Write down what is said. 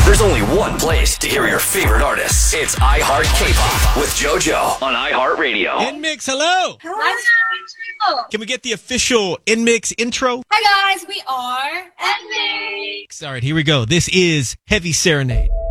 There's only one place to hear your favorite artists. It's iHeart K-Pop with JoJo on iHeartRadio. NMIX, hello. Hello. Can we get the official NMIX intro? Hi guys, we are NMIX. All right, here we go. This is Heavy Serenade.